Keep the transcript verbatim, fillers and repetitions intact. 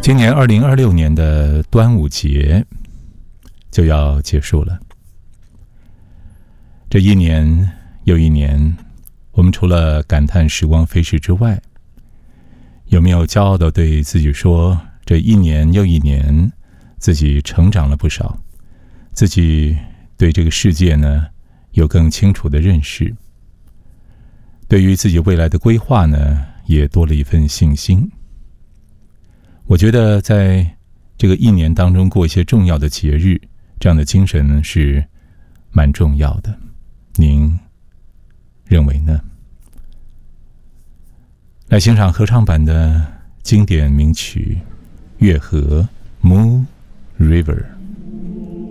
今年二零二六年的端午节就要结束了。这一年又一年，我们除了感叹时光飞逝之外，有没有骄傲地对自己说，这一年又一年，自己成长了不少，自己对这个世界呢有更清楚的认识，对于自己未来的规划呢也多了一份信心。我觉得在这个一年当中过一些重要的节日，这样的精神是蛮重要的。您认为呢？来欣赏合唱版的经典名曲《月河 Moon River》。